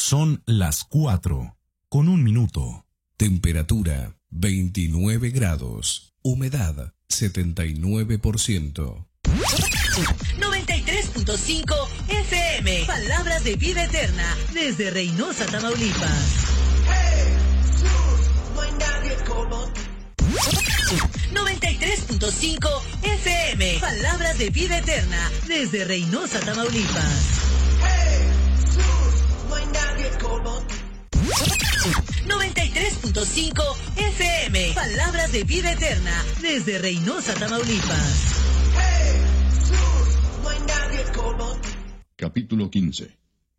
Son las 4:01. Temperatura 29 grados. Humedad 79%. 93.5 FM. Palabras de vida eterna desde Reynosa, Tamaulipas. Jesús, no hay nadie como tú. 93.5 FM. Palabras de vida eterna desde Reynosa, Tamaulipas. Jesús, no hay nadie como tú. 93.5 FM. Palabras de vida eterna desde Reynosa, Tamaulipas. Jesús, no hay nadie como tú. Capítulo 15.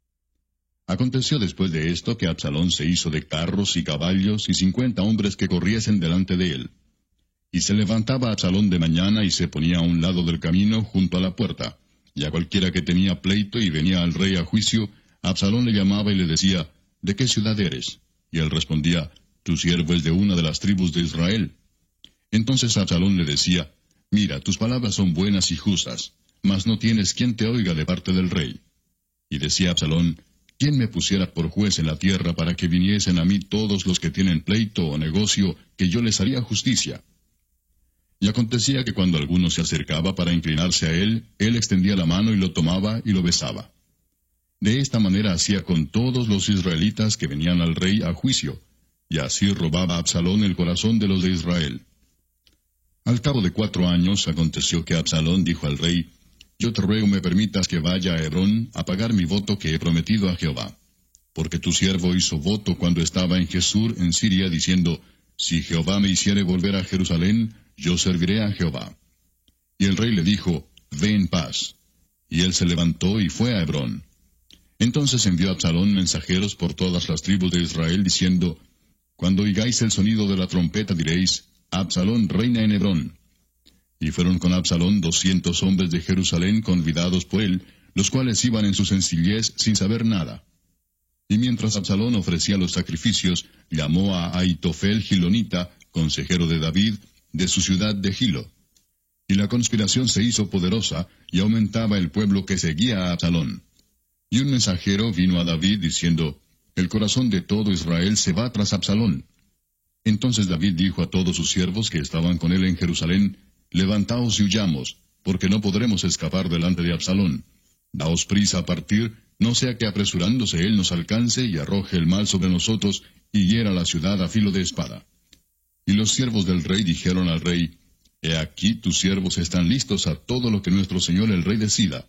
Aconteció después de esto que Absalón se hizo de carros y caballos y 50 hombres que corriesen delante de él. Y se levantaba Absalón de mañana y se ponía a un lado del camino junto a la puerta. Y a cualquiera que tenía pleito y venía al rey a juicio, Absalón le llamaba y le decía, ¿de qué ciudad eres? Y él respondía, tu siervo es de una de las tribus de Israel. Entonces Absalón le decía, mira, tus palabras son buenas y justas, mas no tienes quien te oiga de parte del rey. Y decía Absalón, ¿quién me pusiera por juez en la tierra para que viniesen a mí todos los que tienen pleito o negocio, que yo les haría justicia? Y acontecía que cuando alguno se acercaba para inclinarse a él extendía la mano y lo tomaba y lo besaba. De esta manera hacía con todos los israelitas que venían al rey a juicio, y así robaba Absalón el corazón de los de Israel. Al cabo de 4 años aconteció que Absalón dijo al rey, yo te ruego me permitas que vaya a Hebrón a pagar mi voto que he prometido a Jehová. Porque tu siervo hizo voto cuando estaba en Gesur en Siria, diciendo, si Jehová me hiciere volver a Jerusalén, yo serviré a Jehová. Y el rey le dijo, ve en paz. Y él se levantó y fue a Hebrón. Entonces envió Absalón mensajeros por todas las tribus de Israel, diciendo, cuando oigáis el sonido de la trompeta diréis, Absalón reina en Hebrón. Y fueron con Absalón 200 hombres de Jerusalén convidados por él, los cuales iban en su sencillez sin saber nada. Y mientras Absalón ofrecía los sacrificios, llamó a Ahitofel Gilonita, consejero de David, de su ciudad de Gilo. Y la conspiración se hizo poderosa, y aumentaba el pueblo que seguía a Absalón. Y un mensajero vino a David diciendo, el corazón de todo Israel se va tras Absalón. Entonces David dijo a todos sus siervos que estaban con él en Jerusalén, levantaos y huyamos, porque no podremos escapar delante de Absalón. Daos prisa a partir, no sea que apresurándose él nos alcance y arroje el mal sobre nosotros y hiera la ciudad a filo de espada. Y los siervos del rey dijeron al rey, he aquí tus siervos están listos a todo lo que nuestro señor el rey decida.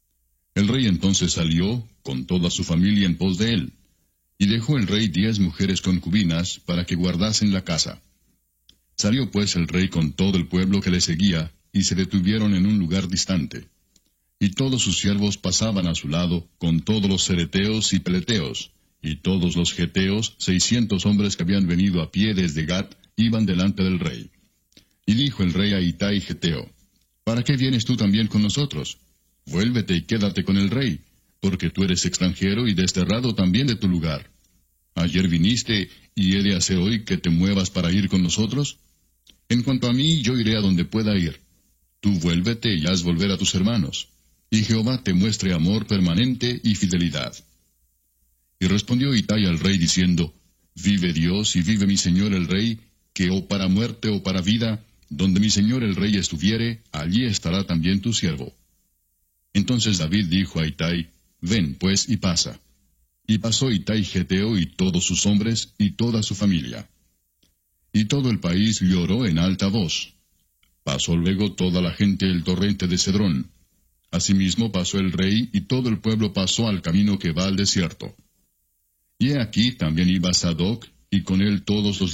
El rey entonces salió, con toda su familia en pos de él, y dejó el rey 10 mujeres concubinas para que guardasen la casa. Salió pues el rey con todo el pueblo que le seguía, y se detuvieron en un lugar distante. Y todos sus siervos pasaban a su lado, con todos los cereteos y peleteos, y todos los geteos, 600 hombres que habían venido a pie desde Gat, iban delante del rey. Y dijo el rey a Itai Geteo, ¿para qué vienes tú también con nosotros? Vuélvete y quédate con el rey, porque tú eres extranjero y desterrado también de tu lugar. Ayer viniste, y he de hacer hoy que te muevas para ir con nosotros. En cuanto a mí, yo iré a donde pueda ir. Tú vuélvete y haz volver a tus hermanos, y Jehová te muestre amor permanente y fidelidad. Y respondió Itai al rey diciendo, vive Dios y vive mi señor el rey, que o para muerte o para vida, donde mi señor el rey estuviere, allí estará también tu siervo. Entonces David dijo a Itai, ven pues y pasa. Y pasó Itai Geteo y todos sus hombres y toda su familia. Y todo el país lloró en alta voz. Pasó luego toda la gente el torrente de Cedrón. Asimismo pasó el rey y todo el pueblo pasó al camino que va al desierto. Y he aquí también iba Sadoc, y con él todos los